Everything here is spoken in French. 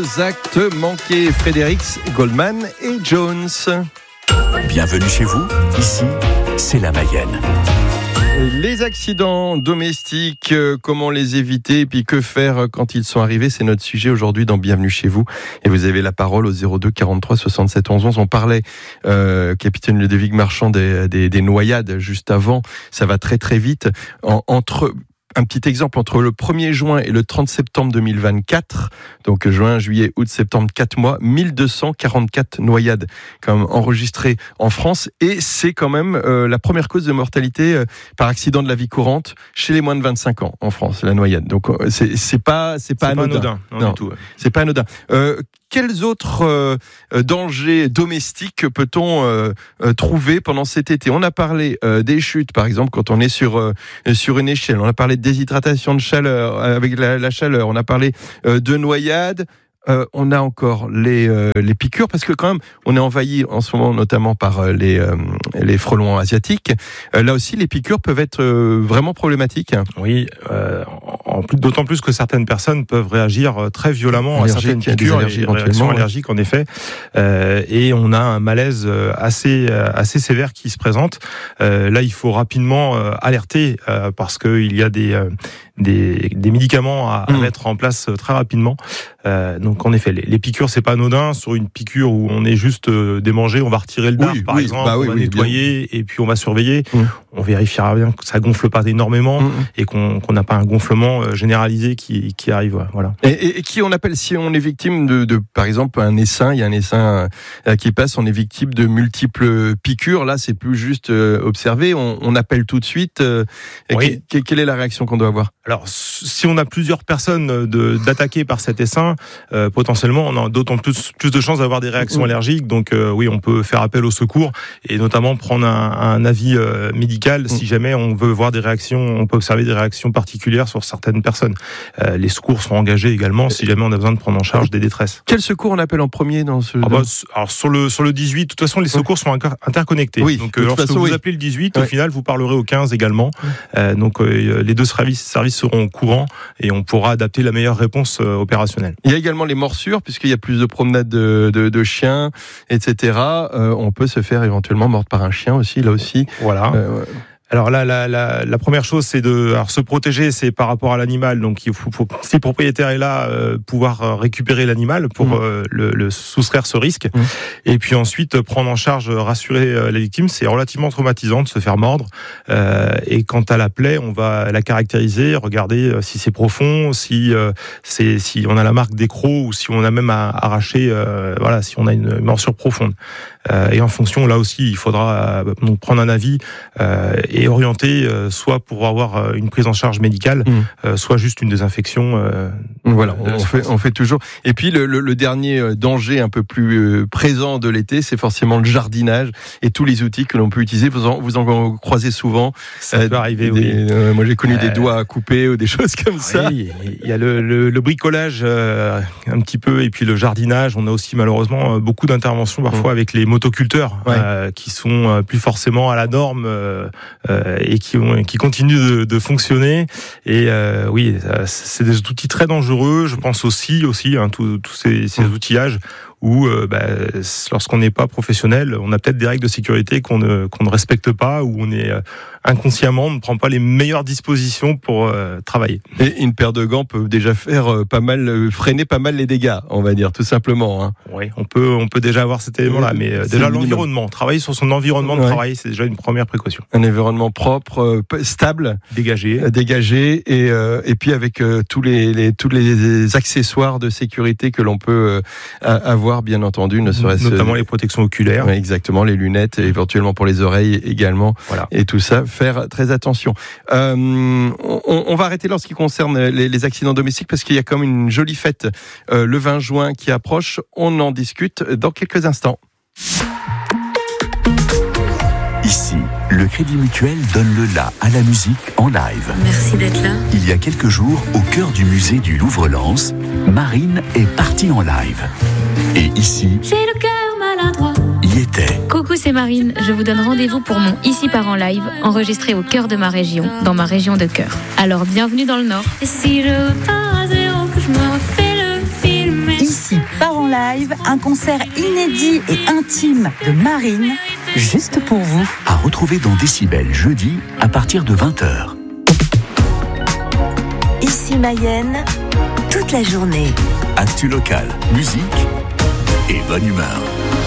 2 actes manqués, Fredericks, Goldman et Jones. Bienvenue chez vous, ici, c'est la Mayenne. Les accidents domestiques, comment les éviter et puis que faire quand ils sont arrivés, c'est notre sujet aujourd'hui dans Bienvenue chez vous. Et vous avez la parole au 02 43 67 11 11. On parlait, capitaine Ludovic Marchand, des noyades juste avant. Ça va très très vite. Un petit exemple, entre le 1er juin et le 30 septembre 2024, donc juin, juillet, août, septembre, 4 mois, 1244 noyades quand même enregistrées en France. Et c'est quand même la première cause de mortalité par accident de la vie courante chez les moins de 25 ans en France, la noyade. Donc c'est pas anodin. Non, du tout, ouais. C'est pas anodin. Quels autres dangers domestiques peut-on trouver pendant cet été ? On a parlé des chutes, par exemple, quand on est sur une échelle. On a parlé de déshydratation de chaleur avec la chaleur. On a parlé de noyades. On a encore les piqûres, parce que quand même, on est envahi en ce moment notamment par les frelons asiatiques. Là aussi, les piqûres peuvent être vraiment problématiques. Oui, d'autant plus que certaines personnes peuvent réagir très violemment à certaines piqûres, des réactions allergiques en effet. Et on a un malaise assez sévère qui se présente. Là, il faut rapidement alerter parce qu'il y a des médicaments à mettre en place très rapidement. Donc en effet, les piqûres, c'est pas anodin. Sur une piqûre où on est juste démangé, on va retirer le nerf, par exemple, on va nettoyer bien. Et puis on va surveiller. On vérifiera bien que ça gonfle pas énormément et qu'on n'a pas un gonflement généralisé qui arrive. Voilà. Et qui on appelle, si on est victime de par exemple un essaim, il y a un essaim qui passe, on est victime de multiples piqûres. Là, c'est plus juste observer. On appelle tout de suite. Oui. Quelle est la réaction qu'on doit avoir ? Alors, si on a plusieurs personnes d'attaquer par cet essaim, potentiellement, on a d'autant plus de chances d'avoir des réactions allergiques. Donc, oui, on peut faire appel au secours et notamment prendre un avis médical si jamais on veut voir des réactions. On peut observer des réactions particulières sur certaines personnes. Les secours sont engagés également si jamais on a besoin de prendre en charge des détresses. Quel secours on appelle en premier dans ce... Alors sur le 18, de toute façon, les secours sont interconnectés. Oui, donc, lorsque vous appelez le 18, au final, vous parlerez au 15 également. Donc, les deux services seront au courant et on pourra adapter la meilleure réponse opérationnelle. Il y a également les morsures, puisqu'il y a plus de promenades de chiens, etc. On peut se faire éventuellement mordre par un chien aussi, là aussi. Voilà. Alors là, la première chose, c'est de se protéger, c'est par rapport à l'animal. Donc, il faut si le propriétaire est là, pouvoir récupérer l'animal pour le soustraire ce risque. Et puis ensuite, prendre en charge, rassurer la victime. C'est relativement traumatisant de se faire mordre. Et quant à la plaie, on va la caractériser, regarder si c'est profond, si on a la marque d'écrou ou si on a même arraché, si on a une morsure profonde. Et en fonction, là aussi, il faudra donc prendre un avis et orienter soit pour avoir une prise en charge médicale, soit juste une désinfection. Voilà, on fait toujours. Et puis le dernier danger un peu plus présent de l'été, c'est forcément le jardinage et tous les outils que l'on peut utiliser. Vous en croisez souvent. Ça peut arriver, oui. Moi, j'ai connu des doigts à couper ou des choses comme ça. Oui, il y a le bricolage un petit peu, et puis le jardinage. On a aussi malheureusement beaucoup d'interventions parfois avec les motoculteurs qui sont plus forcément à la norme et qui continuent de fonctionner. Et oui, c'est des outils très dangereux. Je pense aussi tous ces outillages où lorsqu'on n'est pas professionnel, on a peut-être des règles de sécurité qu'on ne respecte pas, où on est inconsciemment, on ne prend pas les meilleures dispositions pour travailler. Et une paire de gants peut déjà faire freiner pas mal les dégâts, on va dire, tout simplement. Hein. Oui, on peut déjà avoir cet élément-là, mais déjà l'environnement, travailler sur son environnement de travail, c'est déjà une première précaution. Un environnement propre, stable, dégagé, et puis avec tous les accessoires de sécurité que l'on peut avoir, bien entendu, notamment les protections oculaires. Oui, exactement, les lunettes, éventuellement pour les oreilles également, et tout ça, faire très attention. On va arrêter là en ce qui concerne les accidents domestiques, parce qu'il y a comme une jolie fête le 20 juin qui approche. On en discute dans quelques instants. Ici, le Crédit Mutuel donne le la à la musique en live. Merci d'être là. Il y a quelques jours, au cœur du musée du Louvre-Lens, Marine est partie en live. Et ici, j'ai le cœur maladroit. Y était. Coucou, c'est Marine. Je vous donne rendez-vous pour mon Ici part en live, enregistré au cœur de ma région, dans ma région de cœur. Alors, bienvenue dans le Nord. Et si je repars à zéro, que je me refais le film. Ici Live, un concert inédit et intime de Marine, juste pour vous. À retrouver dans Décibel jeudi à partir de 20h. Ici Mayenne, toute la journée. Actu local, musique et bonne humeur.